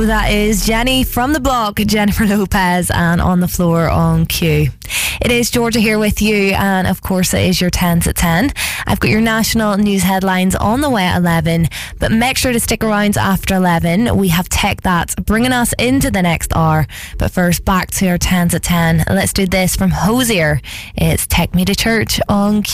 That is Jenny from the block, Jennifer Lopez, and On the Floor on Q. It is Georgia here with you, and of course it is your 10s at 10. I've got your national news headlines on the way at 11, but make sure to stick around after 11. We have Tech That bringing us into the next hour. But first, back to our 10s at 10. Let's do this from Hosier. It's Take Me to Church on Q.